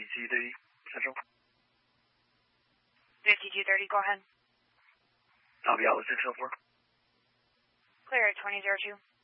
5230 Central. 5230, go ahead. I'll be out with 604. Clear at 2002.